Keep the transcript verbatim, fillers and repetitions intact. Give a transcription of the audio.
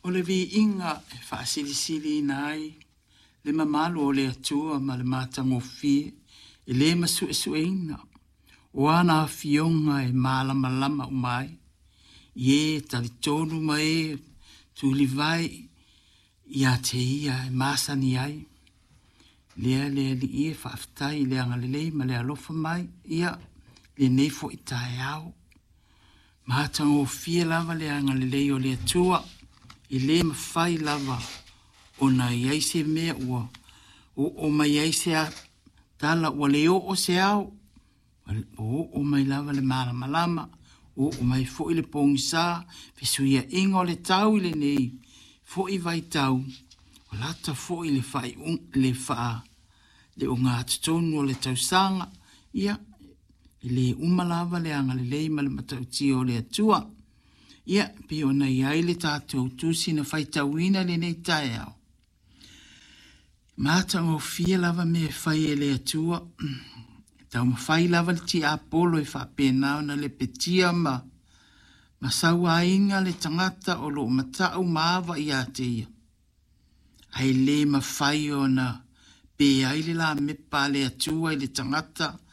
O le vi inga e whaasilisili nai, le mamalu o le atua ma le matangofi, e le masu e sueina, o ana fionga e malama lama umai, ie tali tonu mai, tu li vai, ia te ia e masani ai, lea lea li ie whaaftai lea ngalelei ma lea lofa mai, ia le neifo i tae au. Matangofi lava lea ngalelei o le atua, i le mawhai lava o na iaise mea ua o o mai iaise a tala ua leo o se au o o mai lava le malama lama o o mai fo i le pongisa fesuia ingo le tau i le nei fo i vai tau o lata fo i le fai un le faa le o ngā tutonu o le tausanga ia i le umalava le anga le leima le matauti o le atua. Ia, pi ona iai le tātou tūsi na whaitawina le nei tae au. Mātang o fia lava me whai e le atua. Tau ma whai lava le ti apolo e whapena na le petia ma ma saua inga le tangata o lo matau maawa i ateia. Ai le ma whai o na pe ai le la me pa le atua i le tangata